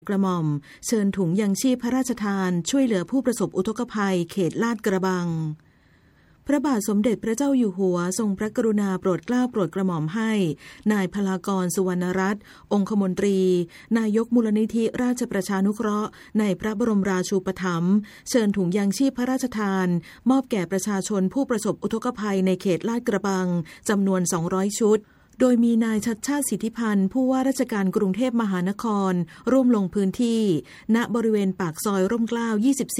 กระหม่อมเชิญถุงยังชีพพระราชทานช่วยเหลือผู้ประสบอุทกภัยเขตลาดกระบังพระบาทสมเด็จพระเจ้าอยู่หัวทรงพระกรุณาโปรดเกล้าโปรดกระหม่อมให้นายพลากรสุวรรณรัตน์องคมนตรีนายกมูลนิธิราชประชานุเคราะห์ในพระบรมราชูปถัมภ์เชิญถุงยังชีพพระราชทานมอบแก่ประชาชนผู้ประสบอุทกภัยในเขตลาดกระบังจำนวน200ชุดโดยมีนายชัชชาติสิทธิพันธ์ผู้ว่าราชการกรุงเทพมหานครร่วมลงพื้นที่ณบริเวณปากซอยร่มเกล้า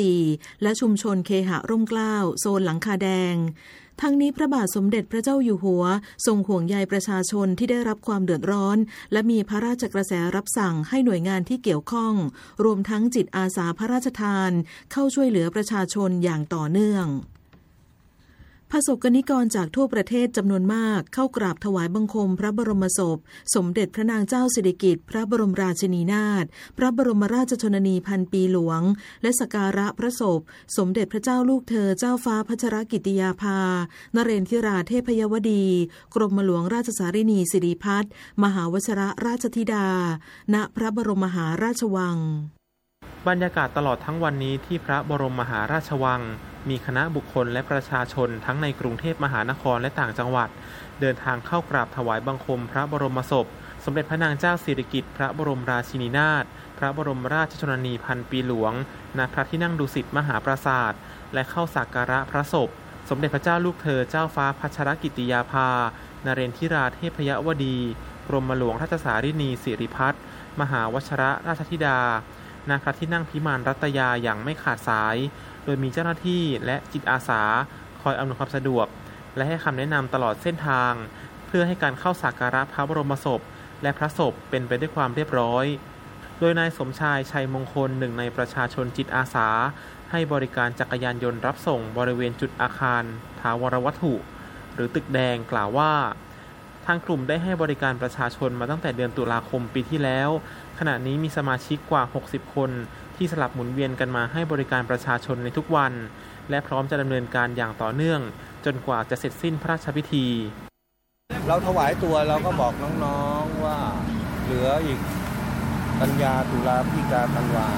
24และชุมชนเคหะร่มเกล้าโซนหลังคาแดงทั้งนี้พระบาทสมเด็จพระเจ้าอยู่หัวทรงห่วงใยประชาชนที่ได้รับความเดือดร้อนและมีพระราชกระแสรับสั่งให้หน่วยงานที่เกี่ยวข้องรวมทั้งจิตอาสาพระราชทานเข้าช่วยเหลือประชาชนอย่างต่อเนื่องประสบกนิกรจากทั่วประเทศจำนวนมากเข้ากราบถวายบังคมพระบรมศพสมเด็จพระนางเจ้าสิริกิติ์พระบรมราชินีนาถพระบรมราชชนนีพันปีหลวงและสักการะพระศพสมเด็จพระเจ้าลูกเธอเจ้าฟ้าพัชรกิติยาภานเรนทิราเทพยวดีกรมหลวงราชสารินีสิริพัฒน์มหาวชรราชธิดาณพระบรมมหาราชวังบรรยากาศตลอดทั้งวันนี้ที่พระบรมมหาราชวังมีคณะบุคคลและประชาชนทั้งในกรุงเทพมหานครและต่างจังหวัดเดินทางเข้ากราบถวายบังคมพระบรมศพสมเด็จพระนางเจ้าสิริกิติ์พระบรมราชินีนาถพระบรมราชชนนีพันปีหลวงณพระที่นั่งดุสิตมหาปราสาทและเข้าสักการะพระศพสมเด็จพระเจ้าลูกเธอเจ้าฟ้าพัชรกิติยาภานเรนทิราเทพยวดีกรมหลวงราชสารินีสิริพัฒน์มหาวชรราชธิดาณพระที่นั่งพิมานรัตยาอย่างไม่ขาดสายโดยมีเจ้าหน้าที่และจิตอาสาคอยอำนวยความสะดวกและให้คำแนะนำตลอดเส้นทางเพื่อให้การเข้าสักการะพระบรมศพและพระศพเป็นไปด้วยความเรียบร้อยโดยนายสมชายชัยมงคลหนึ่งในประชาชนจิตอาสาให้บริการจักรยานยนต์รับส่งบริเวณจุดอาคารถาวรวัตถุหรือตึกแดงกล่าวว่าทางกลุ่มได้ให้บริการประชาชนมาตั้งแต่เดือนตุลาคมปีที่แล้วขณะนี้มีสมาชิกกว่า60คนที่สลับหมุนเวียนกันมาให้บริการประชาชนในทุกวันและพร้อมจะดำเนินการอย่างต่อเนื่องจนกว่าจะเสร็จสิ้นพระราชพิธีเราถวายตัวเราก็บอกน้องๆว่าเหลืออีกกันยาตุลาพฤศจิกาธันวา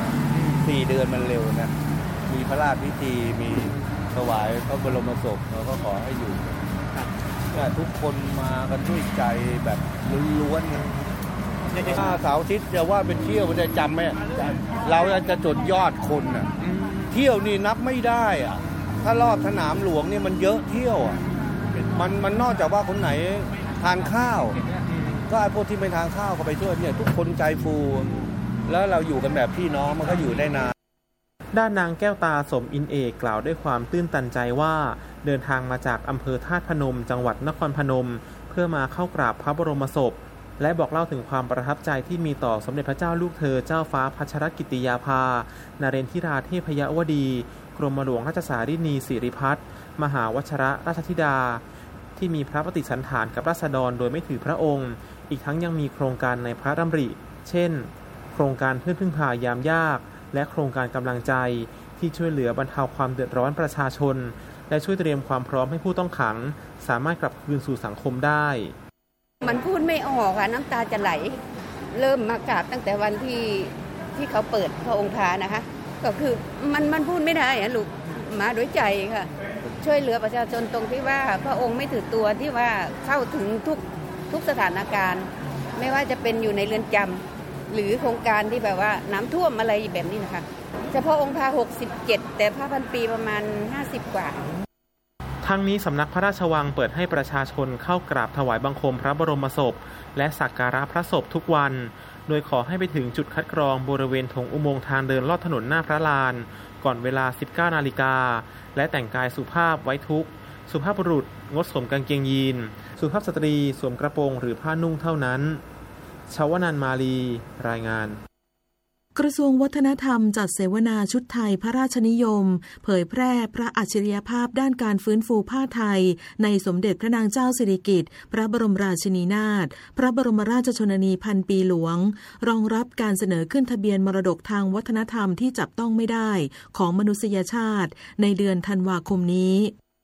4 เดือนมันเร็วนะมีพระราชพิธีมีถวายพระบรมศพเราก็ขอให้อยู่เนี่ยทุกคนมากันด้วยใจแบบล้วนๆถ้าเสาร์อาทิตย์จะว่าเป็นเที่ยวมันจะจำไหมเราจะจดยอดคนอ่ะเที่ยวนี่นับไม่ได้อ่ะถ้ารอบสนามหลวงนี่มันเยอะเที่ยวอ่ะมันนอกจากว่าคนไหนทานข้าวก็ไอ้พวกที่ไม่ทานข้าวก็ไปช่วยเนี่ยทุกคนใจฟูแล้วเราอยู่กันแบบพี่น้องมันก็อยู่ได้นานด้านนางแก้วตาสมอินเอกกล่าวด้วยความตื้นตันใจว่าเดินทางมาจากอำเภอธาตุพนมจังหวัดนครพนมเพื่อมาเข้ากราบพระบรมศพและบอกเล่าถึงความประทับใจที่มีต่อสมเด็จพระเจ้าลูกเธอเจ้าฟ้าพัชรกิติยาภานเรนทิราเทพยวดีกรมหลวงราชสารินีสิริพัฒน์มหาวชรราชธิดาที่มีพระปฏิสันถานกับราษฎรโดยไม่ถือพระองค์อีกทั้งยังมีโครงการในพระดำริเช่นโครงการเพื่อนพึ่งพายามยากและโครงการกำลังใจที่ช่วยเหลือบรรเทาความเดือดร้อนประชาชนและช่วยเตรียมความพร้อมให้ผู้ต้องขังสามารถกลับคืนสู่สังคมได้มันพูดไม่ออกค่ะน้ำตาจะไหลเริ่มมากราบตั้งแต่วันที่เขาเปิดพระองค์พานะคะก็คือมันพูดไม่ได้ลูกมาด้วยใจค่ะช่วยเหลือประชาชนตรงที่ว่าพระองค์ไม่ถือตัวที่ว่าเข้าถึงทุกสถานการณ์ไม่ว่าจะเป็นอยู่ในเรือนจำหรือโครงการที่แบบว่าน้ำท่วมอะไรแบบนี้นะคะเฉพาะองค์พา67แต่พระพันปีประมาณ50กว่าทั้งนี้สำนักพระราชวังเปิดให้ประชาชนเข้ากราบถวายบังคมพระบรมศพและสักการะพระศพทุกวันโดยขอให้ไปถึงจุดคัดกรองบริเวณถงอุโมงค์ทางเดินลอดถนนหน้าพระลานก่อนเวลา 19 นาฬิกาและแต่งกายสุภาพไว้ทุกข์สุภาพบุรุษงดสวมกางเกงยีนสุภาพสตรีสวมกระโปรงหรือผ้านุ่งเท่านั้นชวนันท์มาลีรายงานกระทรวงวัฒนธรรมจัดเสวนาชุดไทยพระราชนิยมเผยแพร่พระอัจฉริยภาพด้านการฟื้นฟูผ้าไทยในสมเด็จพระนางเจ้าสิริกิติ์พระบรมราชินีนาถพระบรมราชชนนีพันปีหลวงรองรับการเสนอขึ้นทะเบียนมรดกทางวัฒนธรรมที่จับต้องไม่ได้ของมนุษยชาติในเดือนธันวาคมนี้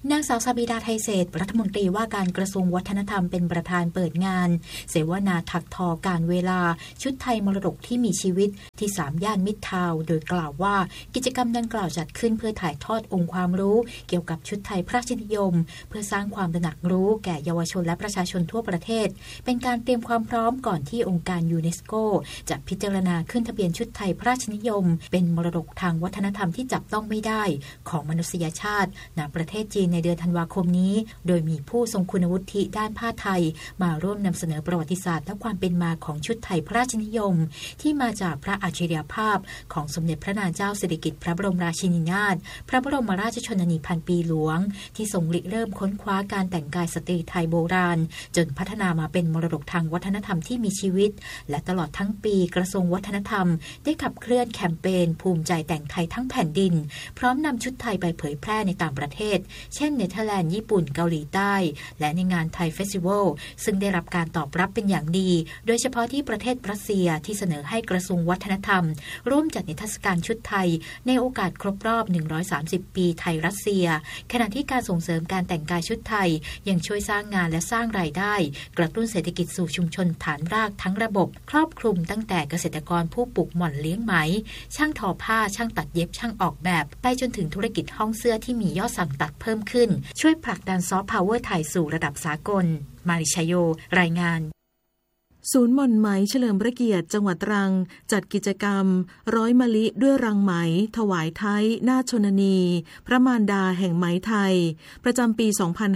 นางสาวสบิดาไทยเศรษฐ์รัฐมนตรีว่าการกระทรวงวัฒนธรรมเป็นประธานเปิดงานเสวนาถักทอการเวลาชุดไทยมรดกที่มีชีวิตที่3 ย่านมิตรทาวน์โดยกล่าวว่ากิจกรรมดังกล่าวจัดขึ้นเพื่อถ่ายทอดองค์ความรู้เกี่ยวกับชุดไทยพระราชนิยมเพื่อสร้างความตระหนักรู้แก่เยาวชนและประชาชนทั่วประเทศเป็นการเตรียมความพร้อมก่อนที่องค์การยูเนสโกจะพิจารณาขึ้นทะเบียนชุดไทยพระราชนิยมเป็นมรดกทางวัฒนธรรมที่จับต้องไม่ได้ของมนุษยชาติณประเทศจีนในเดือนธันวาคมนี้โดยมีผู้ทรงคุณวุฒิด้านผ้าไทยมาร่วมนำเสนอประวัติศาสตร์และความเป็นมาของชุดไทยพระราชนิยมที่มาจากพระอัจฉริยภาพของสมเด็จพระนางเจ้าสิริกิติ์พระบรมราชินีนาถพระบรมราชชนนีพันปีหลวงที่ทรงริเริ่มค้นคว้าการแต่งกายสตรีไทยโบราณจนพัฒนามาเป็นมรดกทางวัฒนธรรมที่มีชีวิตและตลอดทั้งปีกระทรวงวัฒนธรรมได้ขับเคลื่อนแคมเปญภูมิใจแต่งไทยทั้งแผ่นดินพร้อมนำชุดไทยไปเผยแพร่ในต่างประเทศเช่นเนเธอร์แลนด์ญี่ปุ่นเกาหลีใต้และในงานไทยเฟสติวัลซึ่งได้รับการตอบรับเป็นอย่างดีโดยเฉพาะที่ประเทศรัสเซียที่เสนอให้กระทรวงวัฒนธรรมร่วมจัดนิทรรศการชุดไทยในโอกาสครบรอบ130ปีไทยรัสเซียขณะที่การส่งเสริมการแต่งกายชุดไทยยังช่วยสร้างงานและสร้างรายได้กระตุ้นเศรษฐกิจสู่ชุมชนฐานรากทั้งระบบครอบคลุมตั้งแต่เกษตรกรผู้ปลูกหม่อนเลี้ยงไหมช่างทอผ้าช่างตัดเย็บช่างออกแบบไปจนถึงธุรกิจห้องเสื้อที่มียอดสั่งตัดเพิ่มขึ้นช่วยผลักดันซอฟต์พาวเวอร์ไทยสู่ระดับสากลมาริชโยรายงานศูนย์หม่อนไหมเฉลิมพระเกียรติจังหวัดตรังจัดกิจกรรมร้อยมะลิด้วยรังไหมถวายไทยนาถชนนีพระมารดาแห่งไหมไทยประจำปี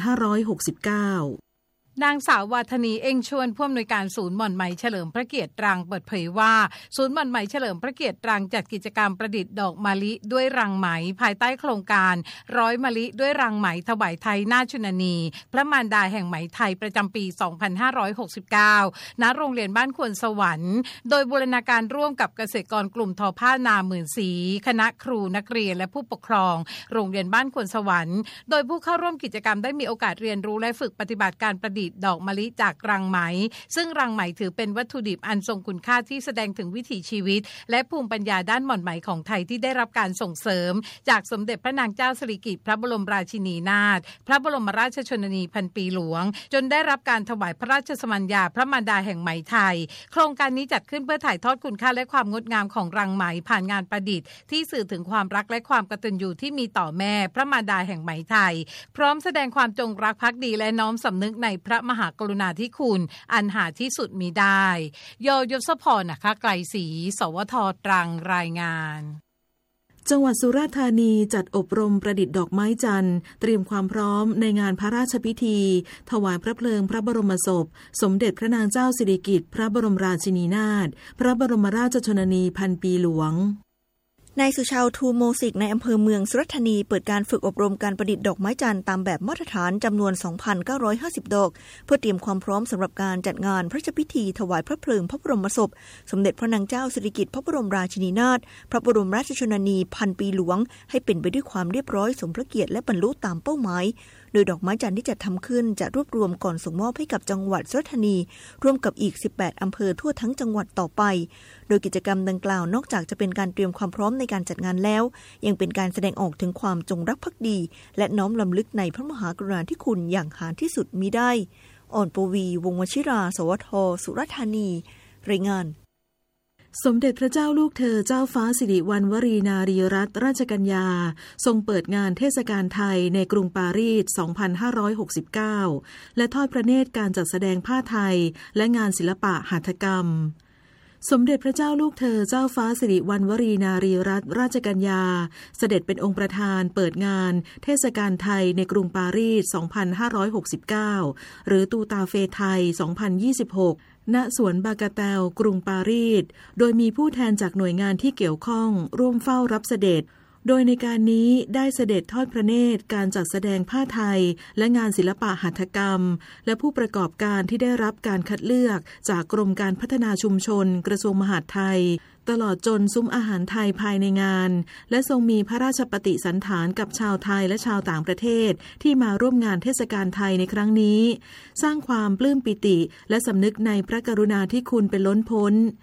2569 นางสาววาทนีเอ็งชวนผู้อำนวยการศูนย์หม่อนไหมเฉลิมพระเกียรติตรังเปิดเผยว่าศูนย์หม่อนไหมเฉลิมพระเกียรติตรังจัดกิจกรรมประดิษฐ์ดอกมะลิด้วยรังไหมภายใต้โครงการร้อยมะลิด้วยรังไหมถวายไทยนาถชนนีพระมารดาแห่งไหมไทยประจำปี 2569 ณ โรงเรียนบ้านควรสวรรค์โดยบูรณาการร่วมกับเกษตรกรกลุ่มทอผ้านาหมื่นสีคณะครูนักเรียนและผู้ปกครองโรงเรียนบ้านควรสวรรค์โดยผู้เข้าร่วมกิจกรรมได้มีโอกาสเรียนรู้และฝึกปฏิบัติการประดิษฐ์ดอกมะลิจากรังไหมซึ่งรังไหมถือเป็นวัตถุดิบอันทรงคุณค่าที่แสดงถึงวิถีชีวิตและภูมิปัญญาด้านหม่อนไหมของไทยที่ได้รับการส่งเสริมจากสมเด็จพระนางเจ้าสิริกิติ์พระบรมราชินีนาถพระบรมราชชนนีพันปีหลวงจนได้รับการถวายพระราชสมัญญาพระมารดาแห่งไหมไทยโครงการนี้จัดขึ้นเพื่อถ่ายทอดคุณค่าและความงดงามของรังไหมผ่านงานประดิษฐ์ที่สื่อถึงความรักและความกตัญญูที่มีต่อแม่พระมารดาแห่งไหมไทยพร้อมแสดงความจงรักภักดีและน้อมสำนึกในพระมหากรุณาธิคุณอันหาที่สุดมิได้ยศพรนะคะไกลศรีสวทตรังรายงานจังหวัดสุราษฎร์ธานีจัดอบรมประดิษฐ์ดอกไม้จันทร์เตรียมความพร้อมในงานพระราชพิธีถวายพระเพลิงพระบรมศพสมเด็จพระนางเจ้าสิริกิติ์พระบรมราชินีนาถพระบรมราชชนนีพันปีหลวงนายสุชาวทูโมสิกในอำเภอเมืองสุราษฎร์ธานีเปิดการฝึกอบรมการประดิษฐ์ดอกไม้จันทร์ตามแบบมาตรฐานจำนวน 2,950 ดอกเพื่อเตรียมความพร้อมสำหรับการจัดงานพระราชพิธีถวายพระเพลิงพระบรมศพสมเด็จพระนางเจ้าสิริกิติ์พระบรมราชินีนาถพระบรมราชชนนีพันปีหลวงให้เป็นไปด้วยความเรียบร้อยสมพระเกียรติและบรรลุตามเป้าหมายโดยดอกไม้จันทร์ที่จัดทำขึ้นจะรวบรวมก่อนส่งมอบให้กับจังหวัดสุราษฎร์ธานีร่วมกับอีก18อำเภอทั่วทั้งจังหวัดต่อไปโดยกิจกรรมดังกล่าวนอกจากจะเป็นการเตรียมความพร้อมในการจัดงานแล้วยังเป็นการแสดงออกถึงความจงรักภักดีและน้อมรำลึกในพระมหากรุณาธิคุณอย่างหาที่สุดมิได้อ่อนปวีวงศ์วชิราสวทสุราษฎร์ธานีรายงานสมเด็จพระเจ้าลูกเธอเจ้าฟ้าสิริวัณวรีนารีรัตนราชกัญญาทรงเปิดงานเทศกาลไทยในกรุงปารีส 2569 และทอดพระเนตรการจัดแสดงผ้าไทยและงานศิลปะหัตถกรรมสมเด็จพระเจ้าลูกเธอเจ้าฟ้าสิริวัณวรีนารีรัตนราชกัญญาเสด็จเป็นองค์ประธานเปิดงานเทศกาลไทยในกรุงปารีส 2569 หรือตูตาเฟไทย 2026ณสวนบากาเตลกรุงปารีสโดยมีผู้แทนจากหน่วยงานที่เกี่ยวข้องร่วมเฝ้ารับเสด็จโดยในการนี้ได้เสด็จทอดพระเนตรการจัดแสดงผ้าไทยและงานศิลปะหัตถกรรมและผู้ประกอบการที่ได้รับการคัดเลือกจากกรมการพัฒนาชุมชนกระทรวงมหาดไทยตลอดจนซุ้มอาหารไทยภายในงานและทรงมีพระราชปฏิสันถานกับชาวไทยและชาวต่างประเทศที่มาร่วมงานเทศกาลไทยในครั้งนี้สร้างความปลื้มปิติและสำนึกในพระกรุณาธิคุณเป็นล้นพ้น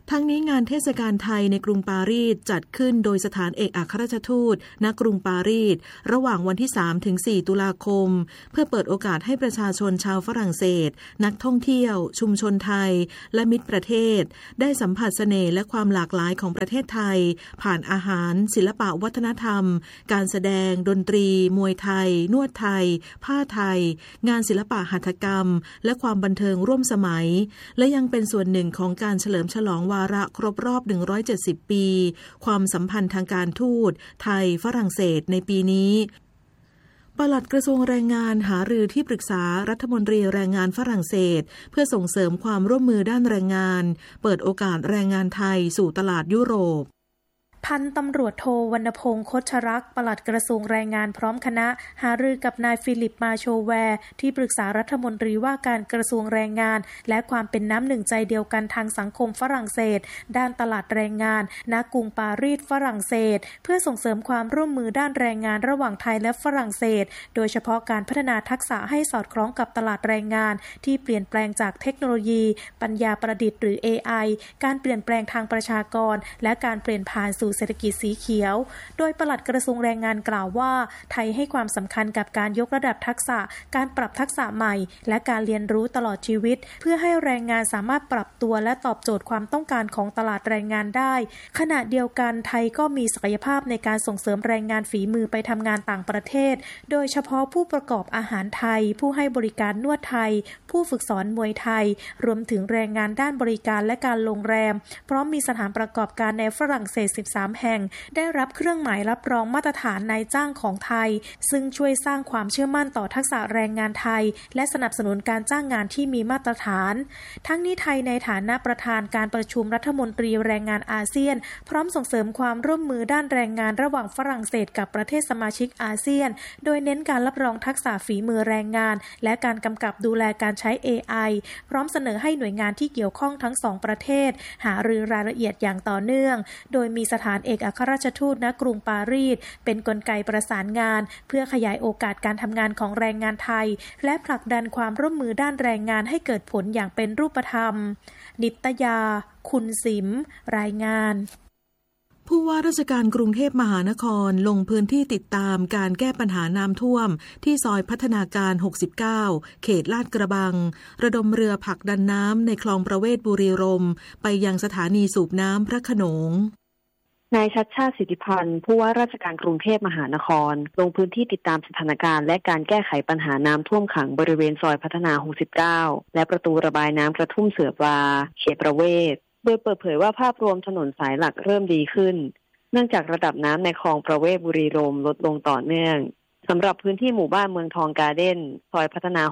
ทั้งนี้งานเทศกาลไทยในกรุงปารีสจัดขึ้นโดยสถานเอกอัครราชทูตณกรุงปารีสระหว่างวันที่3ถึง4ตุลาคมเพื่อเปิดโอกาสให้ประชาชนชาวฝรั่งเศสนักท่องเที่ยวชุมชนไทยและมิตรประเทศได้สัมผัสเสน่ห์และความหลากหลายของประเทศไทยผ่านอาหารศิลปะวัฒนธรรมการแสดงดนตรีมวยไทยนวดไทยผ้าไทยงานศิลปะหัตถกรรมและความบันเทิงร่วมสมัยและยังเป็นส่วนหนึ่งของการเฉลิมฉลองวาระครบรอบ170ปีความสัมพันธ์ทางการทูตไทยฝรั่งเศสในปีนี้ปลัดกระทรวงแรงงานหารือที่ปรึกษารัฐมนตรีแรงงานฝรั่งเศสเพื่อส่งเสริมความร่วมมือด้านแรงงานเปิดโอกาสแรงงานไทยสู่ตลาดยุโรปพันตำรวจโทวรรณพงษ์ คชรักษ์ปลัดกระทรวงแรงงานพร้อมคณะหารือกับนายฟิลิปมาโชแวร์ที่ปรึกษารัฐมนตรีว่าการกระทรวงแรงงานและความเป็นน้ำหนึ่งใจเดียวกันทางสังคมฝรั่งเศสด้านตลาดแรงงานณกรุงปารีสฝรั่งเศสเพื่อส่งเสริมความร่วมมือด้านแรงงานระหว่างไทยและฝรั่งเศสโดยเฉพาะการพัฒนาทักษะให้สอดคล้องกับตลาดแรงงานที่เปลี่ยนแปลงจากเทคโนโลยีปัญญาประดิษฐ์หรือ AI การเปลี่ยนแปลงทางประชากรและการเปลี่ยนผ่านสู่เศรษฐกิจสีเขียวโดยปลัดกระทรวงแรงงานกล่าวว่าไทยให้ความสำคัญกับการยกระดับทักษะการปรับทักษะใหม่และการเรียนรู้ตลอดชีวิตเพื่อให้แรงงานสามารถปรับตัวและตอบโจทย์ความต้องการของตลาดแรงงานได้ขณะเดียวกันไทยก็มีศักยภาพในการส่งเสริมแรงงานฝีมือไปทำงานต่างประเทศโดยเฉพาะผู้ประกอบอาหารไทยผู้ให้บริการนวดไทยผู้ฝึกสอนมวยไทยรวมถึงแรงงานด้านบริการและการโรงแรมพร้อมมีสถานประกอบการในฝรั่งเศส13แห่งได้รับเครื่องหมายรับรองมาตรฐานนายจ้างของไทยซึ่งช่วยสร้างความเชื่อมั่นต่อทักษะแรงงานไทยและสนับสนุนการจ้างงานที่มีมาตรฐานทั้งนี้ไทยในฐานะประธานการประชุมรัฐมนตรีแรงงานอาเซียนพร้อมส่งเสริมความร่วมมือด้านแรงงานระหว่างฝรั่งเศสกับประเทศสมาชิกอาเซียนโดยเน้นการรับรองทักษะฝีมือแรงงานและการกำกับดูแลการใช้ AI พร้อมเสนอให้หน่วยงานที่เกี่ยวข้องทั้งสองประเทศหารือรายละเอียดอย่างต่อเนื่องโดยมีสถานเอกอัครราชทูตณกรุงปารีสเป็นกลไกประสานงานเพื่อขยายโอกาสการทำงานของแรงงานไทยและผลักดันความร่วมมือด้านแรงงานให้เกิดผลอย่างเป็นรูปธรรมนิตยาคุณสิมรายงานผู้ว่าราชการกรุงเทพมหานครลงพื้นที่ติดตามการแก้ปัญหาน้ำท่วมที่ซอยพัฒนาการ69เขตลาดกระบังระดมเรือผลักดันน้ำในคลองประเวศบุรีรมย์ไปยังสถานีสูบน้ำพระโขนงนายชัชชาติสิทธิพันธ์ผู้ว่าราชการกรุงเทพมหานครลงพื้นที่ติดตามสถานการณ์และการแก้ไขปัญหาน้ำท่วมขังบริเวณซอยพัฒนา69และประตูระบายน้ำกระทุ่มเสือปลาเขตประเวศโดยเปิดเผยว่าภาพรวมถนนสายหลักเริ่มดีขึ้นเนื่องจากระดับน้ำในคลองประเวศบุรีรมย์ลดลงต่อเนื่องสำหรับพื้นที่หมู่บ้านเมืองทองการ์เด้นซอยพัฒนา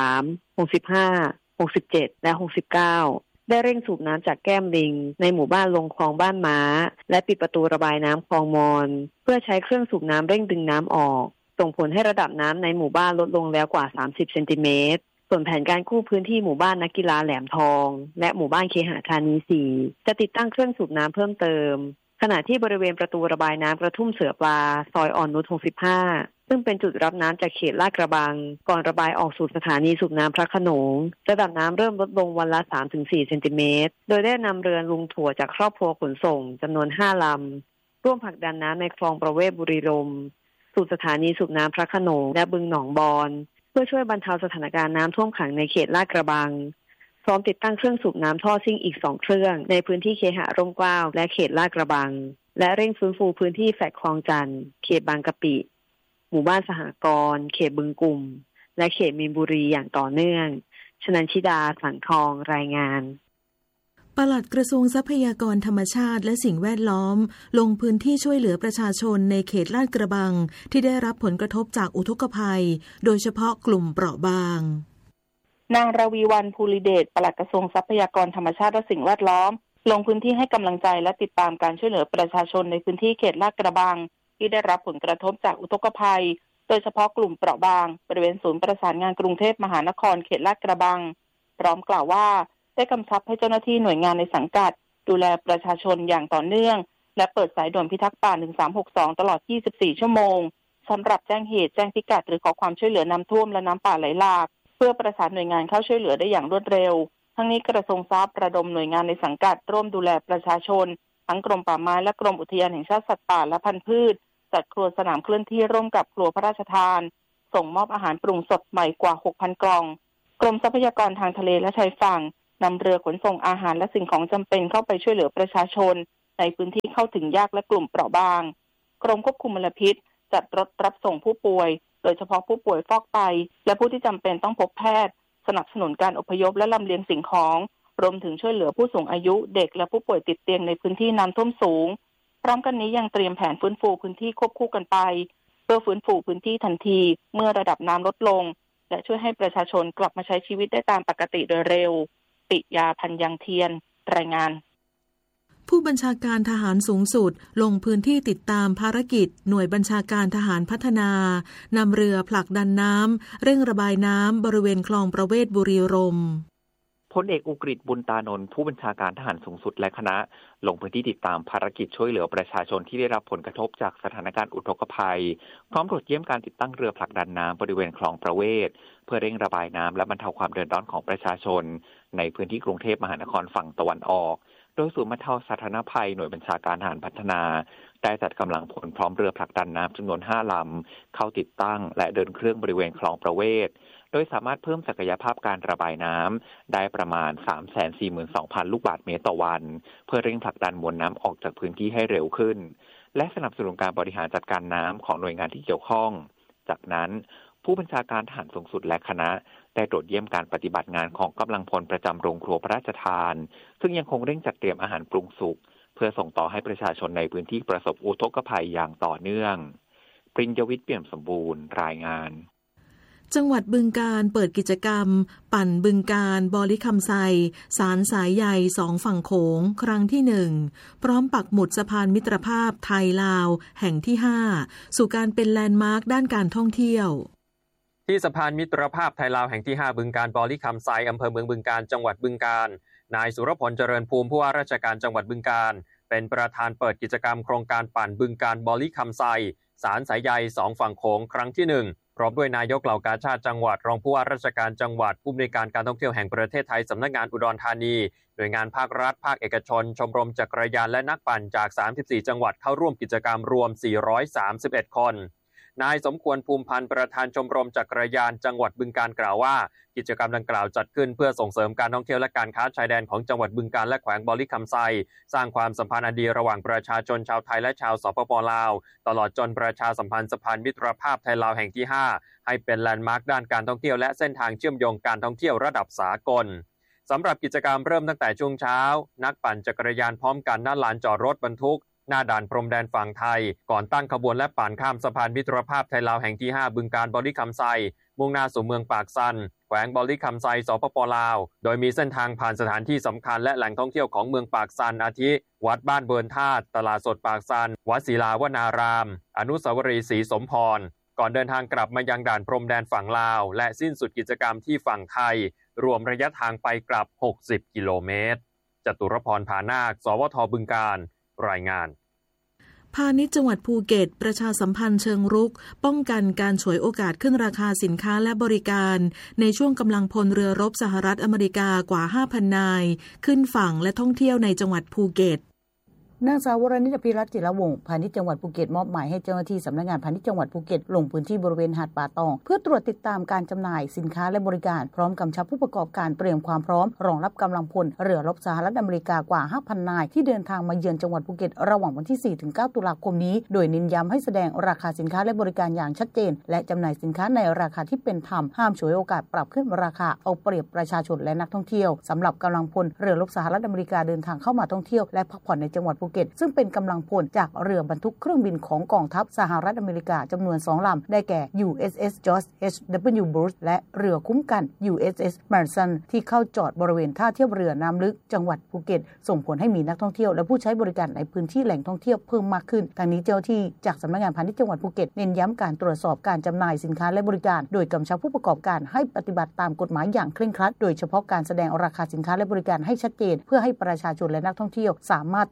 63 65 67และ69ได้เร่งสูบน้ำจากแก้มลิงในหมู่บ้านลงคลองบ้านม้าและปิดประตูระบายน้ำคลองมอนเพื่อใช้เครื่องสูบน้ำเร่งดึงน้ำออกส่งผลให้ระดับน้ำในหมู่บ้านลดลงแล้วกว่า30เซนติเมตรส่วนแผนการกู้พื้นที่หมู่บ้านนักกีฬาแหลมทองและหมู่บ้านเคหะธานี4จะติดตั้งเครื่องสูบน้ำเพิ่มเติมขณะที่บริเวณประตูระบายน้ำกระทุ่มเสือปลาซอยอ่อนนุช65ซึ่งเป็นจุดรับน้ำจากเขตลาดกระบังก่อนระบายออกสู่สถานีสูบน้ำพระโขนงระดับน้ำเริ่มลดลงวันละ 3-4 เซนติเมตรโดยได้นำเรือลุงถั่วจากครอบครัวขนส่งจำนวน5ลำร่วมผลักดันน้ำในคลองประเวศบุรีรมย์สู่สถานีสูบน้ำพระโขนงและบึงหนองบอนเพื่อช่วยบรรเทาสถานการณ์น้ำท่วมขังในเขตลาดกระบังพร้อมติดตั้งเครื่องสูบน้ำท่อซิ่งอีก2เครื่องในพื้นที่เคหะร่มเกล้าและเขตลาดกระบังและเร่งฟื้นฟูพื้นที่แฟลตคลองจันทร์เขตบางกะปิหมู่บ้านสหกรณ์เขตบึงกุ่มและเขตมีนบุรีอย่างต่อเนื่องชนันชิดาสังทองรายงานปลัดกระทรวงทรัพยากรธรรมชาติและสิ่งแวดล้อมลงพื้นที่ช่วยเหลือประชาชนในเขตลาดกระบังที่ได้รับผลกระทบจากอุทกภัยโดยเฉพาะกลุ่มเปราะบางนางรวีวรรณภูริเดชปลัดกระทรวงทรัพยากรธรรมชาติและสิ่งแวดล้อมลงพื้นที่ให้กำลังใจและติดตามการช่วยเหลือประชาชนในพื้นที่เขตลาดกระบังที่ได้รับผลกระทบจากอุทกภัยโดยเฉพาะกลุ่มเปราะบางบริเวณศูนย์ประสานงานกรุงเทพมหานครเขตลาดกระบังพร้อมกล่าวว่าได้กำชับให้เจ้าหน้าที่หน่วยงานในสังกัดดูแลประชาชนอย่างต่อเนื่องและเปิดสายด่วนพิทักษ์ป่า1362ตลอด24ชั่วโมงสำหรับแจ้งเหตุแจ้งพิกัดหรือขอความช่วยเหลือน้ำท่วมและน้ำป่าไหลหลากเพื่อประสานหน่วยงานเข้าช่วยเหลือได้อย่างรวดเร็วทั้งนี้กระทรวงทรัพย์ระดมหน่วยงานในสังกัดร่วมดูแลประชาชนทั้งกรมป่าไม้และกรมอุทยานแห่งชาติสัตว์ป่าและพันธุ์พืชจัดครัวสนามเคลื่อนที่ร่วมกับครัวพระราชทานส่งมอบอาหารปรุงสดใหม่กว่า 6,000 กล่องกรมทรัพยากรทางทะเลและชายฝั่งนำเรือขนส่งอาหารและสิ่งของจำเป็นเข้าไปช่วยเหลือประชาชนในพื้นที่เข้าถึงยากและกลุ่มเปราะบางกรมควบคุมมลพิษจัดรถรับส่งผู้ป่วยโดยเฉพาะผู้ป่วยฟอกไตและผู้ที่จำเป็นต้องพบแพทย์สนับสนุนการอพยพและลำเลียงสิ่งของรวมถึงช่วยเหลือผู้สูงอายุเด็กและผู้ป่วยติดเตียงในพื้นที่น้ำท่วมสูงพร้อมกันนี้ยังเตรียมแผนฟื้นฟูพื้นที่ควบคู่กันไปเพื่อฟื้นฟูพื้นที่ทันทีเมื่อระดับน้ำลดลงและช่วยให้ประชาชนกลับมาใช้ชีวิตได้ตามปกติโดยเร็วปิยาพันยังเทียนรายงานผู้บัญชาการทหารสูงสุดลงพื้นที่ติดตามภารกิจหน่วยบัญชาการทหารพัฒนานำเรือผลักดันน้ำเร่งระบายน้ำบริเวณคลองประเวศบุรีรมย์พลเอกอุกฤษบุญตานนท์ผู้บัญชาการทหารสูงสุดและคณะลงพื้นที่ติดตามภารกิจช่วยเหลือประชาชนที่ได้รับผลกระทบจากสถานการณ์อุทกภัยพร้อมตรวจเยี่ยมการติดตั้งเรือผลักดันน้ำบริเวณคลองประเวศเพื่อเร่งระบายน้ำและบรรเทาความเดือดร้อนของประชาชนในพื้นที่กรุงเทพมหานครฝั่งตะวันออกโดยศูนย์บรรเทาสาธารณภัยหน่วยบัญชาการทหารพัฒนาได้จัดกำลังพลพร้อมเรือผลักดันน้ำจำนวน5 ลำเข้าติดตั้งและเดินเครื่องบริเวณคลองประเวศโดยสามารถเพิ่มศักยภาพการระบายน้ำได้ประมาณ 342,000 ลูกบาศก์เมตรต่อวันเพื่อเร่งผลักดันมวลน้ำออกจากพื้นที่ให้เร็วขึ้นและสนับสนุนการบริหารจัดการน้ำของหน่วยงานที่เกี่ยวข้องจากนั้นผู้บัญชาการทหารสูงสุดและคณะได้ตรวจเยี่ยมการปฏิบัติงานของกำลังพลประจำโรงครัวพระราชทานซึ่งยังคงเร่งจัดเตรียมอาหารปรุงสุกเพื่อส่งต่อให้ประชาชนในพื้นที่ประสบอุทกภัยอย่างต่อเนื่องปริญญวิทย์เปี่ยมสมบูรณ์รายงานจังหวัดบึงกาฬเปิดกิจกรรมปั่นบึงกาฬบอลิคำไซสารสายใย2 ฝั่งโขงครั้งที่1พร้อมปักหมุดสะพานมิตรภาพไทยลาวแห่งที่5สู่การเป็นแลนด์มาร์คด้านการท่องเที่ยวที่สะพานมิตรภาพไทยลาวแห่งที่5บึงกาฬบอลิคำไซอำเภอเมืองบึงกาฬจังหวัดบึงกาฬนายสุรพลเจริญภูมิผู้ว่าราชการจังหวัดบึงกาฬเป็นประธานเปิดกิจกรรมโครงการปั่นบึงกาฬบอลิคำไซสารสายใย2 ฝั่งโขงครั้งที่1พร้อมด้วยนายกเหล่ากาชาติจังหวัดรองผู้ว่าราชการจังหวัดผู้อำนวยการการท่องเที่ยวแห่งประเทศไทยสำนักงานอุดรธานีหน่วยงานภาครัฐภาคเอกชนชมรมจักรยานและนักปั่นจาก34จังหวัดเข้าร่วมกิจกรรมรวม431คนนายสมควรภูมิพันธ์ประธานชมรมจักรยานจังหวัดบึงกาฬกล่าวว่ากิจกรรมดังกล่าวจัดขึ้นเพื่อส่งเสริมการท่องเที่ยวและการค้าชายแดนของจังหวัดบึงกาฬและแขวงบอลิคำไซสร้างความสัมพันธ์อันดีระหว่างประชาชนชาวไทยและชาวสปป.ลาวตลอดจนประชาสัมพันธ์สะพานมิตรภาพไทยลาวแห่งที่5ให้เป็นแลนด์มาร์คด้านการท่องเที่ยวและเส้นทางเชื่อมโยงการท่องเที่ยวระดับสากลสำหรับกิจกรรมเริ่มตั้งแต่ช่วงเช้านักปั่นจักรยานพร้อมกันหน้าลานจอดรถบรรทุกหน้าด่านพรมแดนฝั่งไทยก่อนตั้งขบวนและปั่นข้ามสะพานมิตรภาพไทยลาวแห่งที่5บึงกาฬบอลิคำไซมุ่งหน้าสู่เมืองปากซันแขวงบอลิคำไซสปป.ลาวโดยมีเส้นทางผ่านสถานที่สำคัญและแหล่งท่องเที่ยวของเมืองปากซันอาทิวัดบ้านเบิร์นธาตุตลาดสดปากซันวัดศิลาวนารามอนุสาวรีย์ศรีสมพรก่อนเดินทางกลับมายังด่านพรมแดนฝั่งลาวและสิ้นสุดกิจกรรมที่ฝั่งไทยรวมระยะทางไปกลับ60 กิโลเมตรจตุรพร ผานาคสวท.บึงกาฬรายงานพาณิชย์จังหวัดภูเก็ตประชาสัมพันธ์เชิงรุกป้องกันการฉวยโอกาสขึ้นราคาสินค้าและบริการในช่วงกำลังพลเรือรบสหรัฐอเมริกากว่า 5,000 นายขึ้นฝั่งและท่องเที่ยวในจังหวัดภูเก็ตนางสาววรณิช ภิรัตน์ จิรวงศ์พาณิชย์จังหวัดภูเก็ตมอบหมายให้เจ้าหน้าที่สำนักงานพาณิชย์จังหวัดภูเก็ตลงพื้นที่บริเวณหาดป่าตองเพื่อตรวจติดตามการจำหน่ายสินค้าและบริการพร้อมกำชับผู้ประกอบการเตรียมความพร้อมรองรับกำลังพลเรือรบสหรัฐอเมริกากว่า 5,000 นายที่เดินทางมาเยือนจังหวัดภูเก็ตระหว่างวันที่ 4-9 ตุลาคมนี้โดยเน้นย้ำให้แสดงราคาสินค้าและบริการอย่างชัดเจนและจำหน่ายสินค้าในราคาที่เป็นธรรมห้ามฉวยโอกาสปรับขึ้นราคาเอาเปรียบประชาชนและนักท่องเที่ยวสำหรับกำลังพลเรือรบสหรัฐอเมริกาเดินทางเข้ามาท่องเที่ยวและพักผ่อนในจังหวัดภูเก็ตซึ่งเป็นกำลังพลจากเรือบรรทุกเครื่องบินของกองทัพสหรัฐอเมริกาจำนวน2 ลำได้แก่ USS George H.W. Bush และเรือคุ้มกัน USS Madison ที่เข้าจอดบริเวณท่าเทียบเรือน้ำลึกจังหวัดภูเก็ตส่งผลให้มีนักท่องเที่ยวและผู้ใช้บริการในพื้นที่แหล่งท่องเที่ยวเพิ่มมากขึ้นทางนี้เจ้าที่จากสำนักงานพาณิชย์จังหวัดภูเก็ตเน้นย้ำการตรวจสอบการจำหน่ายสินค้าและบริการโดยกำชับผู้ประกอบการให้ปฏิบัติตามกฎหมายอย่างเคร่งครัดโดยเฉพาะการแสดงราคาสินค้าและบริการให้ชัดเจนเพื่อให้ประชาชนและนักท่องเที่ยวสามารถตรวจสอบ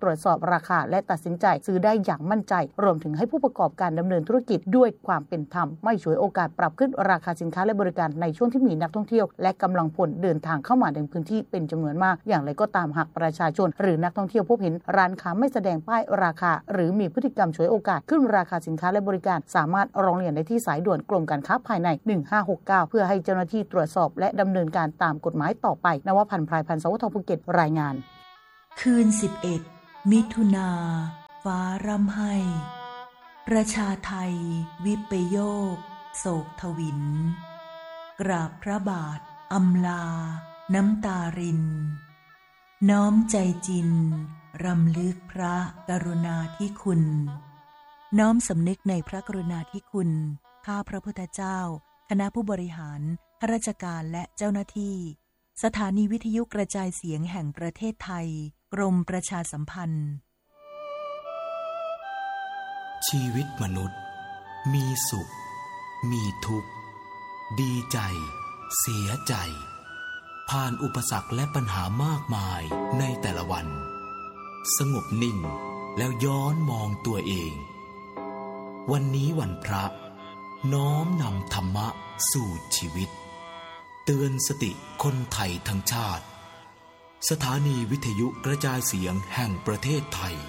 ราคาและตัดสินใจซื้อได้อย่างมั่นใจรวมถึงให้ผู้ประกอบการดำเนินธุรกิจด้วยความเป็นธรรมไม่ฉวยโอกาสปรับขึ้นราคาสินค้าและบริการในช่วงที่มีนักท่องเที่ยวและกำลังพลเดินทางเข้ามาในพื้นที่เป็นจำนวนมากอย่างไรก็ตามหากประชาชนหรือนักท่องเที่ยวพบเห็นร้านค้าไม่แสดงป้ายราคาหรือมีพฤติกรรมฉวยโอกาสขึ้นราคาสินค้าและบริการสามารถร้องเรียนได้ที่สายด่วนกรมการค้าภายใน1569เพื่อให้เจ้าหน้าที่ตรวจสอบและดำเนินการตามกฎหมายต่อไปนวพันธ์ พรายพันธ์ สวทภูเก็ตรายงานคืน11มิถุนาฟ้าร่ำไห้ประชาไทยวิปโยคโศกทวินกราบพระบาทอำลาน้ำตารินน้อมใจจินรำลึกพระกรุณาธิคุณน้อมสำนึกในพระกรุณาธิคุณข้าพระพุทธเจ้าคณะผู้บริหารข้าราชการและเจ้าหน้าที่สถานีวิทยุกระจายเสียงแห่งประเทศไทยกรมประชาสัมพันธ์ชีวิตมนุษย์มีสุขมีทุกข์ดีใจเสียใจผ่านอุปสรรคและปัญหามากมายในแต่ละวันสงบนิ่งแล้วย้อนมองตัวเองวันนี้วันพระน้อมนำธรรมะสู่ชีวิตเตือนสติคนไทยทั้งชาติสถานีวิทยุกระจายเสียงแห่งประเทศไทย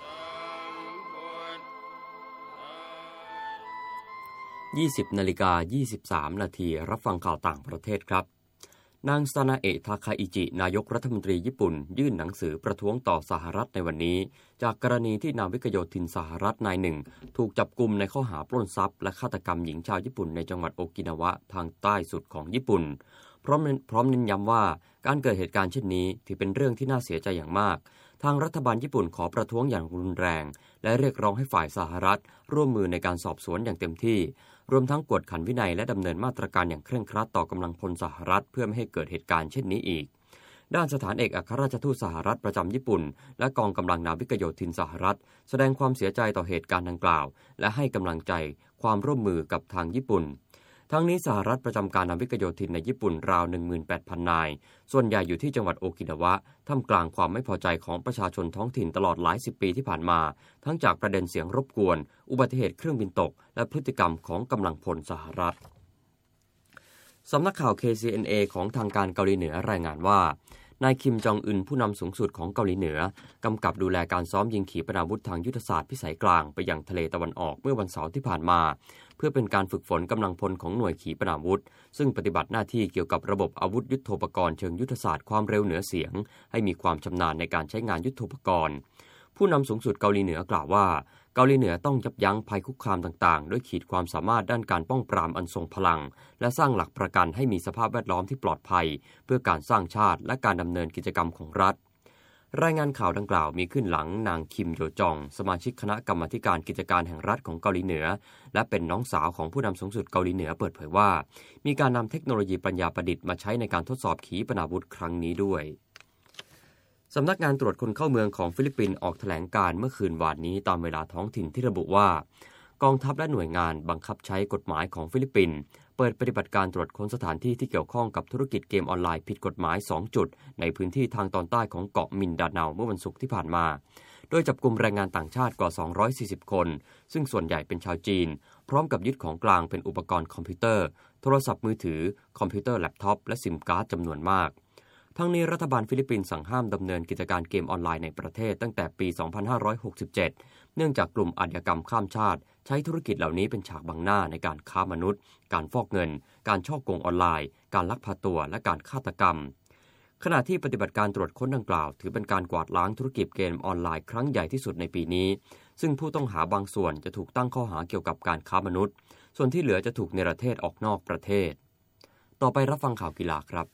20:23 นาทีรับฟังข่าวต่างประเทศครับนางซานาเอะทาคาอิจินายกรัฐมนตรีญี่ปุ่นยื่นหนังสือประท้วงต่อสหรัฐในวันนี้จากกรณีที่นาวิกโยธินสหรัฐนายหนึ่งถูกจับกุมในข้อหาปล้นทรัพย์และฆาตกรรมหญิงชาวญี่ปุ่นในจังหวัดโอกินาวะทางใต้สุดของญี่ปุ่นพร้อมเน้นย้ำว่าการเกิดเหตุการณ์เช่นนี้ถือเป็นเรื่องที่น่าเสียใจอย่างมากทางรัฐบาลญี่ปุ่นขอประท้วงอย่างรุนแรงและเรียกร้องให้ฝ่ายสหรัฐร่วมมือในการสอบสวนอย่างเต็มที่รวมทั้งกวดขันวินัยและดำเนินมาตรการอย่างเคร่งครัดต่อกำลังพลสหรัฐเพื่อไม่ให้เกิดเหตุการณ์เช่นนี้อีกด้านสถานเอกอัครราชทูตสหรัฐประจำญี่ปุ่นและกองกำลังนาวิกโยธินสหรัฐแสดงความเสียใจต่อเหตุการณ์ดังกล่าวและให้กำลังใจความร่วมมือกับทางญี่ปุ่นทั้งนี้สหรัฐประจำการนาวิกโยธินในญี่ปุ่นราว 18,000 นายส่วนใหญ่อยู่ที่จังหวัดโอกินาวะท่ามกลางความไม่พอใจของประชาชนท้องถิ่นตลอดหลายสิบปีที่ผ่านมาทั้งจากประเด็นเสียงรบกวนอุบัติเหตุเครื่องบินตกและพฤติกรรมของกำลังพลสหรัฐสำนักข่าว KCNA ของทางการเกาหลีเหนือรายงานว่านายคิมจองอึนผู้นำสูงสุดของเกาหลีเหนือกำกับดูแลการซ้อมยิงขีปนาวุธทางยุทธศาสตร์พิสัยกลางไปยังทะเลตะวันออกเมื่อวันเสาร์ที่ผ่านมาเพื่อเป็นการฝึกฝนกำลังพลของหน่วยขีปนาวุธซึ่งปฏิบัติหน้าที่เกี่ยวกับระบบอาวุธยุทโธปกรณ์เชิงยุทธศาสตร์ความเร็วเหนือเสียงให้มีความชำนาญในการใช้งานยุทโธปกรณ์ผู้นำสูงสุดเกาหลีเหนือกล่าวว่าเกาหลีเหนือต้องยับยั้งภัยคุกคามต่างๆด้วยขีดความสามารถด้านการป้องปรามอันทรงพลังและสร้างหลักประกันให้มีสภาพแวดล้อมที่ปลอดภัยเพื่อการสร้างชาติและการดำเนินกิจกรรมของรัฐรายงานข่าวดังกล่าวมีขึ้นหลังนางคิมโยจองสมาชิกคณะกรรมาธิการกิจการแห่งรัฐของเกาหลีเหนือและเป็นน้องสาวของผู้นำสูงสุดเกาหลีเหนือเปิดเผยว่ามีการนำเทคโนโลยีปัญญาประดิษฐ์มาใช้ในการทดสอบขีปนาวุธครั้งนี้ด้วยสำนักงานตรวจคนเข้าเมืองของฟิลิปปินส์ออกแถลงการเมื่อคืนวานนี้ตามเวลาท้องถิ่นที่ระบุว่ากองทัพและหน่วยงานบังคับใช้กฎหมายของฟิลิปปินส์เปิดปฏิบัติการตรวจค้นสถานที่ที่เกี่ยวข้องกับธุรกิจเกมออนไลน์ผิดกฎหมาย2จุดในพื้นที่ทางตอนใต้ของเกาะมินดาเนาเมื่อวันศุกร์ที่ผ่านมาโดยจับกุมแรงงานต่างชาติกว่า240คนซึ่งส่วนใหญ่เป็นชาวจีนพร้อมกับยึดของกลางเป็นอุปกรณ์คอมพิวเตอร์โทรศัพท์มือถือคอมพิวเตอร์แล็ปท็อปและซิมการ์ดจำนวนมากทั้งนี้รัฐบาลฟิลิปปินส์สั่งห้ามดำเนินกิจการเกมออนไลน์ในประเทศตั้งแต่ปี 2567 เนื่องจากกลุ่มอาชญากรรมข้ามชาติใช้ธุรกิจเหล่านี้เป็นฉากบังหน้าในการค้ามนุษย์การฟอกเงินการฉ้อโกงออนไลน์การลักพาตัวและการฆาตกรรมขณะที่ปฏิบัติการตรวจค้นดังกล่าวถือเป็นการกวาดล้างธุรกิจเกมออนไลน์ครั้งใหญ่ที่สุดในปีนี้ซึ่งผู้ต้องหาบางส่วนจะถูกตั้งข้อหาเกี่ยวกับการค้ามนุษย์ส่วนที่เหลือจะถูกเนรเทศออกนอกประเทศต่อไปรับฟังข่าวกีฬาครับ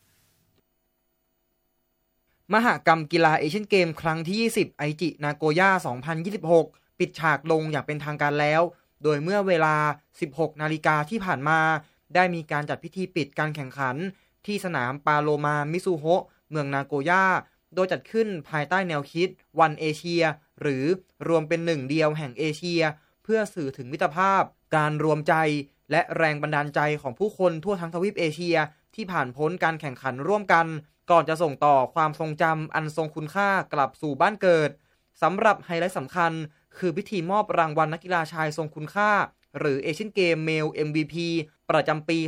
มหกรรมกีฬาเอเชียนเกมครั้งที่20ไอจินาโกย่า2026ปิดฉากลงอย่างเป็นทางการแล้วโดยเมื่อเวลา 16 นาฬิกาที่ผ่านมาได้มีการจัดพิธีปิดการแข่งขันที่สนามปาโลมามิซูโฮะเมืองนาโกย่าโดยจัดขึ้นภายใต้แนวคิดวันเอเชียหรือรวมเป็นหนึ่งเดียวแห่งเอเชียเพื่อสื่อถึงมิตรภาพการรวมใจและแรงบันดาลใจของผู้คนทั่วทั้งทวีปเอเชียที่ผ่านพ้นการแข่งขันร่วมกันก่อนจะส่งต่อความทรงจำอันทรงคุณค่ากลับสู่บ้านเกิดสำหรับไฮไลท์สำคัญคือพิธีมอบรางวัลนักกีฬาชายทรงคุณค่าหรือเอเชียนเกม Male MVP ประจำปี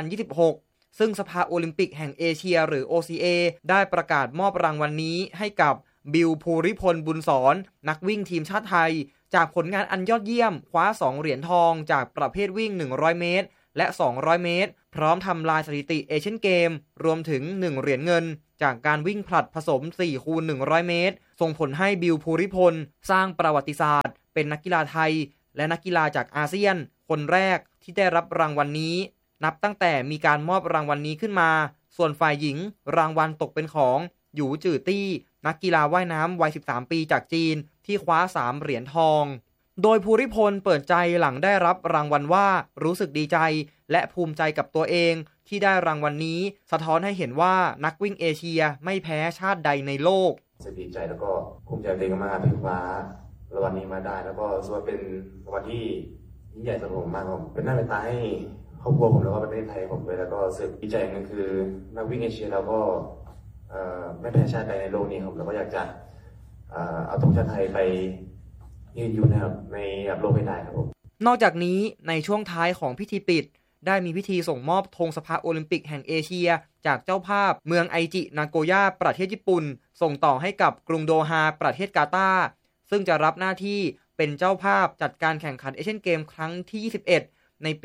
2026 ซึ่งสภาโอลิมปิกแห่งเอเชียหรือ OCA ได้ประกาศมอบรางวัลนี้ให้กับบิล ภูริพล บุญสอนนักวิ่งทีมชาติไทยจากผลงานอันยอดเยี่ยมคว้า2เหรียญทองจากประเภทวิ่ง100เมตรและ200เมตรพร้อมทำลายสถิติเอเชียนเกมรวมถึง1เหรียญเงินจากการวิ่งผลัดผสม 4x100 เมตรส่งผลให้บิล ภูริพลสร้างประวัติศาสตร์เป็นนักกีฬาไทยและนักกีฬาจากอาเซียนคนแรกที่ได้รับรางวัลนี้นับตั้งแต่มีการมอบรางวัลนี้ขึ้นมาส่วนฝ่ายหญิงรางวัลตกเป็นของหยูจื่อตี้นักกีฬาว่ายน้ำวัย13ปีจากจีนที่คว้า3เหรียญทองโดยภูริพลเปิดใจหลังได้รับรางวัลว่ารู้สึกดีใจและภูมิใจกับตัวเองที่ได้รางวัลนี้สะท้อนให้เห็นว่านักวิ่งเอเชียไม่แพ้ชาติใดในโลกดีใจแล้วก็ภูมิใจตัวเองมากที่คว้ารางวัลนี้มาได้แล้วก็รู้สึกว่าเป็นรางวัลที่ยิ่งใหญ่สำหรับผมมากครับเป็นหน้าเป็นตาให้ครอบครัวผมแล้วก็ประเทศไทยผมด้วยแล้วก็รู้สึกดีใจนั่นคือนักวิ่งเอเชียแล้วก็ไม่แพ้ชาติใดในโลกนี้ครับแล้วก็อยากจะเอาธงชาติไทยไปยืนอยู่นะครับในโลกให้ได้ครับผมนอกจากนี้ในช่วงท้ายของพิธีปิดได้มีพิธีส่งมอบธงสภาโอลิมปิกแห่งเอเชียจากเจ้าภาพเมืองไอจินาโกย่าประเทศญี่ปุ่นส่งต่อให้กับกรุงโดฮาประเทศกาตาร์ซึ่งจะรับหน้าที่เป็นเจ้าภาพจัดการแข่งขันเอเชียนเกมครั้งที่21ในปี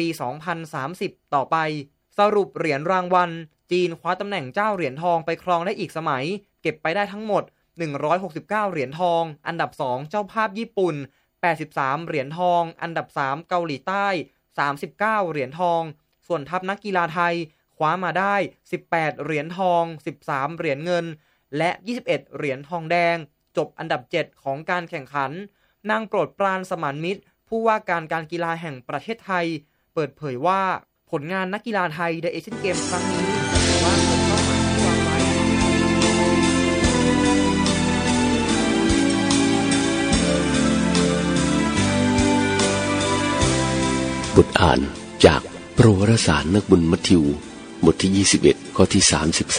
2030 ต่อไปสรุปเหรียญรางวัลจีนคว้าตำแหน่งเจ้าเหรียญทองไปครองได้อีกสมัยเก็บไปได้ทั้งหมด169เหรียญทองอันดับ2เจ้าภาพญี่ปุ่น83เหรียญทองอันดับ3เกาหลีใต้39เหรียญทองส่วนทัพนักกีฬาไทยคว้ามาได้18เหรียญทอง13เหรียญเงินและ21เหรียญทองแดงจบอันดับ7ของการแข่งขันนางโปรดปรานสมานมิตรผู้ว่าการกีฬาแห่งประเทศไทยเปิดเผยว่าผลงานนักกีฬาไทยในเอเชียนเกมครั้งนี้ถือว่าเป็นเป้าหมายที่วางไว้บทอ่านจากประวัติศาสตร์นักบุญมัทธิวบทที่21ข้อที่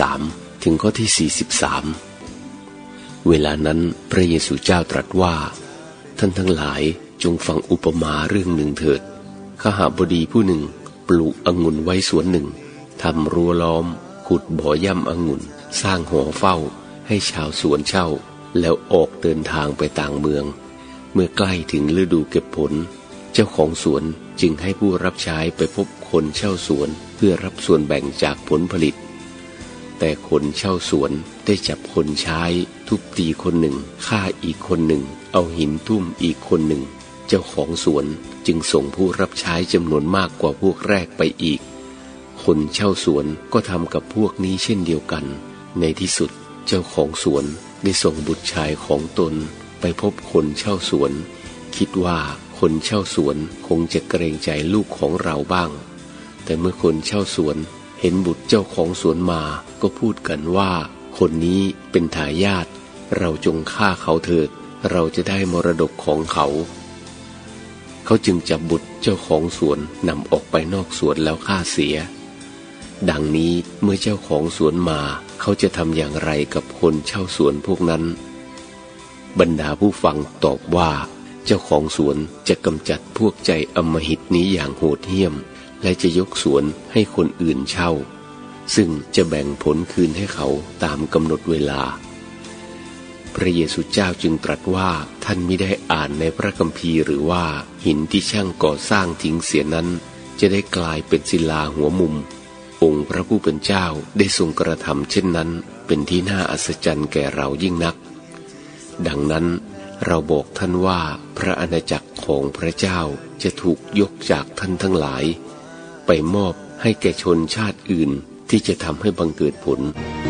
33ถึงข้อที่43เวลานั้นพระเยซูเจ้าตรัสว่าท่านทั้งหลายจงฟังอุปมาเรื่องหนึ่งเถิดขหบดีผู้หนึ่งปลูกองุ่นไว้สวนหนึ่งทำรั้วล้อมขุดบ่อย่ำองุ่นสร้างหอเฝ้าให้ชาวสวนเช่าแล้วออกเดินทางไปต่างเมืองเมื่อใกล้ถึงฤดูเก็บผลเจ้าของสวนจึงให้ผู้รับใช้ไปพบคนเช่าสวนเพื่อรับส่วนแบ่งจากผลผลิตแต่คนเช่าสวนได้จับคนใช้ทุบตีคนหนึ่งฆ่าอีกคนหนึ่งเอาหินทุ่มอีกคนหนึ่งเจ้าของสวนจึงส่งผู้รับใช้จำนวนมากกว่าพวกแรกไปอีกคนเช่าสวนก็ทำกับพวกนี้เช่นเดียวกันในที่สุดเจ้าของสวนได้ส่งบุตรชายของตนไปพบคนเช่าสวนคิดว่าคนเช่าสวนคงจะเกรงใจลูกของเราบ้างแต่เมื่อคนเช่าสวนเห็นบุตรเจ้าของสวนมาก็พูดกันว่าคนนี้เป็นทายาทเราจงฆ่าเขาเถิดเราจะได้มรดกของเขาเขาจึงจับบุตรเจ้าของสวนนำออกไปนอกสวนแล้วฆ่าเสียดังนี้เมื่อเจ้าของสวนมาเขาจะทำอย่างไรกับคนเช่าสวนพวกนั้นบรรดาผู้ฟังตอบว่าเจ้าของสวนจะกำจัดพวกใจอำมหิตนี้อย่างโหดเหี้ยมและจะยกสวนให้คนอื่นเช่าซึ่งจะแบ่งผลคืนให้เขาตามกำหนดเวลาพระเยซูเจ้าจึงตรัสว่าท่านมิได้อ่านในพระคัมภีร์หรือว่าหินที่ช่างก่อสร้างทิ้งเสียนั้นจะได้กลายเป็นศิลาหัวมุมองค์พระผู้เป็นเจ้าได้ทรงกระทำเช่นนั้นเป็นที่น่าอัศจรรย์แก่เรายิ่งนักดังนั้นเราบอกท่านว่าพระอาณาจักรของพระเจ้าจะถูกยกจากท่านทั้งหลายไปมอบให้แก่ชนชาติอื่นที่จะทำให้บังเกิดผล